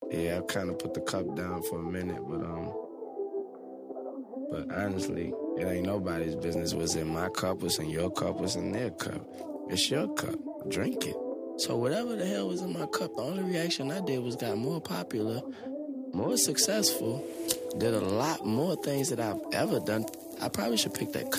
Yeah, I kind of put the cup down for a minute, but honestly, it ain't nobody's business what's in my cup, what's in your cup, what's in their cup. It's your cup. Drink it. So whatever the hell was in my cup, the only reaction I did was got more popular, more successful, did a lot more things that I've ever done. I probably should pick that cup